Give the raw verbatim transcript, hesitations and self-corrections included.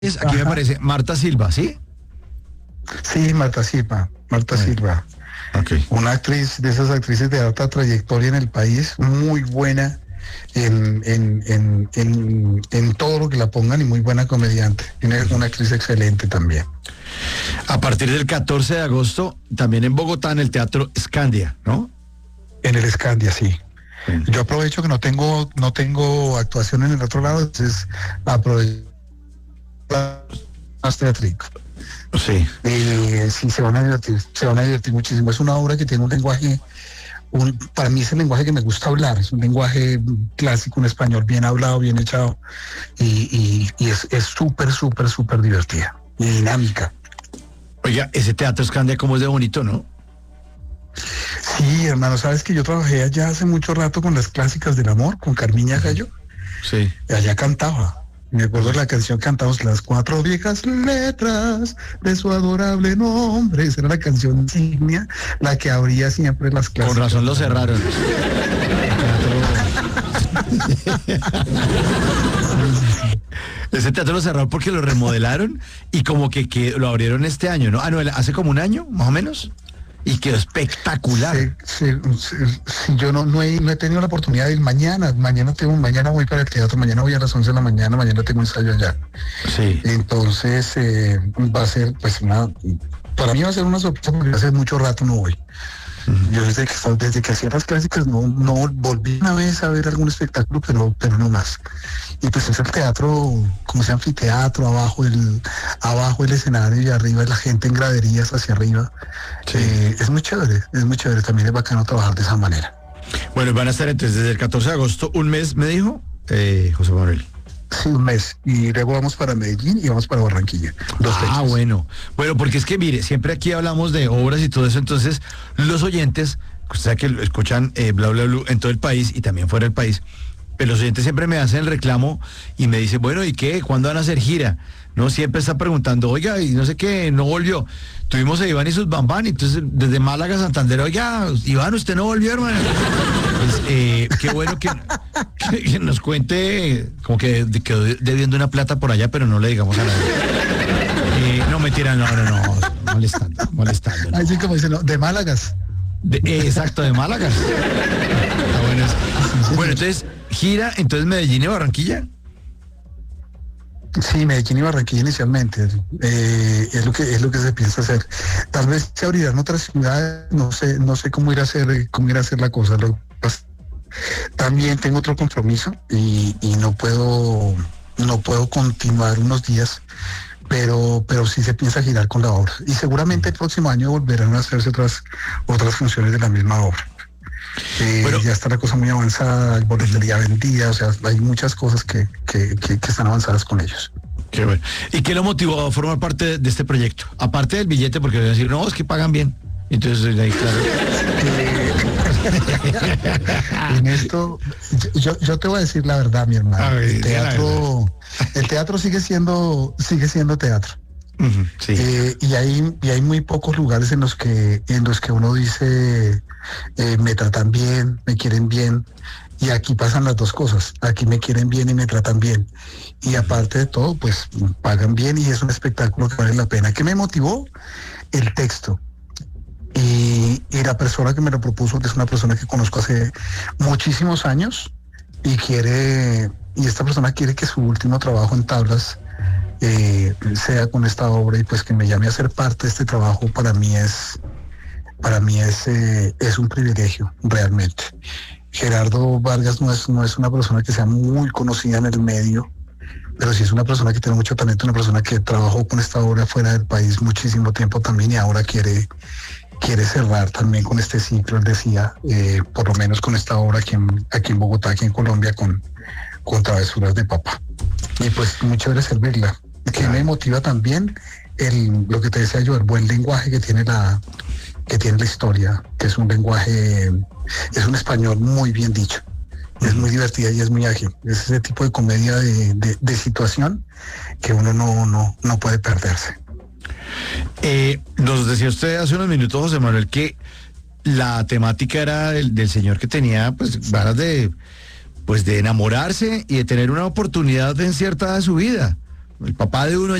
Es- Aquí me Ajá. aparece Marta Silva, ¿sí? Sí, Marta Silva, Marta Bueno. Silva, Ok. una actriz de esas actrices de alta trayectoria en el país, muy buena en, en, en, en, en todo lo que la pongan y muy buena comediante. Tiene una actriz excelente también. A partir del catorce de agosto, también en Bogotá, en el Teatro Scandia, ¿no? En el Scandia, sí. Bueno. Yo aprovecho que no tengo, no tengo actuación en el otro lado, entonces aprovecho más teatrico. Sí. Eh, sí, se van a divertir, se van a divertir muchísimo. Es una obra que tiene un lenguaje, un, para mí es el lenguaje que me gusta hablar, es un lenguaje clásico, un español bien hablado, bien echado, y, y, y es es súper, súper, súper divertida y dinámica. Oiga, ese Teatro Scandia como es de bonito, ¿no? Sí, hermano, sabes que yo trabajé allá hace mucho rato con las clásicas del amor, con Carmiña Gallo, Sí. y allá cantaba. Me acuerdo de la canción que cantamos, las cuatro viejas letras de su adorable nombre. Esa era la canción insignia, la que abría siempre las clásicas. Con razón lo cerraron. Ese teatro lo cerraron porque lo remodelaron y como que, que lo abrieron este año, ¿no? Ah, no, hace como un año, más o menos. Y quedó espectacular. Sí, sí, sí, sí, yo no, no, he, no he tenido la oportunidad de ir mañana. Mañana tengo, mañana voy para el teatro, mañana voy a las once de la mañana, mañana tengo ensayo allá. Sí. Entonces eh, va a ser, pues, una, para mí va a ser una sorpresa porque hace mucho rato no voy. Uh-huh. Yo desde que, desde que hacía las clásicas no, no volví una vez a ver algún espectáculo, pero, pero no más. Y pues es el teatro, como sea anfiteatro, abajo el, abajo el escenario y arriba la gente en graderías hacia arriba. Sí. Eh, es muy chévere, es muy chévere, también es bacano trabajar de esa manera. Bueno, van a estar entonces desde el catorce de agosto, un mes, me dijo, eh, José Manuel. Sí, un mes. Y luego vamos para Medellín y vamos para Barranquilla. Dos ah, fechas. bueno. Bueno, porque es que mire, siempre aquí hablamos de obras y todo eso, entonces los oyentes, o sea que lo escuchan eh, bla bla bla en todo el país y también fuera del país, pero los oyentes siempre me hacen el reclamo y me dicen, bueno, ¿y qué? ¿Cuándo van a hacer gira? No, siempre está preguntando, oiga, y no sé qué, no volvió. Tuvimos a Iván y sus bambán, entonces desde Málaga a Santander, oiga, Iván, usted no volvió, hermano. Pues, eh, qué bueno que, que, que nos cuente, como que quedó debiendo una plata por allá, pero no le digamos a nadie. Eh, no, mentira, no, no, no, molestando, molestando. No. Ahí sí, como dicen, no, de Málagas. De, eh, exacto, de Málagas. Ah, bueno, es, bueno, entonces, gira, entonces Medellín y Barranquilla. Sí, Medellín y Barranquilla inicialmente, eh, es lo que es lo que se piensa hacer. Tal vez se abrirán otras ciudades, no sé, no sé cómo ir a hacer, cómo ir a hacer la cosa. Lo, pues, también tengo otro compromiso y, y no puedo, no puedo continuar unos días, pero, pero sí se piensa girar con la obra. Y seguramente el próximo año volverán a hacerse otras, otras funciones de la misma obra. Eh, bueno, ya está la cosa muy avanzada, hay boletería vendida, o sea, hay muchas cosas que, que, que, que están avanzadas con ellos. Qué bueno. ¿Y qué lo motivó a formar parte de este proyecto? Aparte del billete, porque voy a decir, no, es que pagan bien. Entonces, ahí, claro. Eh, en esto, yo, yo te voy a decir la verdad, mi hermano. Ver, el teatro, el teatro sigue siendo, sigue siendo teatro. Uh-huh, sí. eh, y hay y hay muy pocos lugares en los que en los que uno dice eh, me tratan bien, me quieren bien, y aquí pasan las dos cosas. Aquí me quieren bien y me tratan bien, y aparte de todo pues pagan bien y es un espectáculo que vale la pena. ¿Qué me motivó? El texto y, y la persona que me lo propuso, que es una persona que conozco hace muchísimos años y quiere y esta persona quiere que su último trabajo en tablas Eh, sea con esta obra, y pues que me llame a ser parte de este trabajo para mí es para mí es eh, es un privilegio realmente. Gerardo Vargas no es no es una persona que sea muy conocida en el medio, pero sí es una persona que tiene mucho talento, una persona que trabajó con esta obra fuera del país muchísimo tiempo también, y ahora quiere quiere cerrar también con este ciclo. Él decía, eh, por lo menos con esta obra aquí en, aquí en Bogotá, aquí en Colombia, con, con Travesuras de Papá. Y pues muy chévere servirla. Que me motiva también el, lo que te decía yo, el buen lenguaje que tiene la, que tiene la historia, que es un lenguaje, es un español muy bien dicho, uh-huh. Es muy divertida y es muy ágil. Es ese tipo de comedia de, de, de situación que uno no, no, no puede perderse. Eh, nos decía usted hace unos minutos, José Manuel, que la temática era del, del señor que tenía pues ganas de, pues, de enamorarse y de tener una oportunidad en cierta edad de su vida. El papá de uno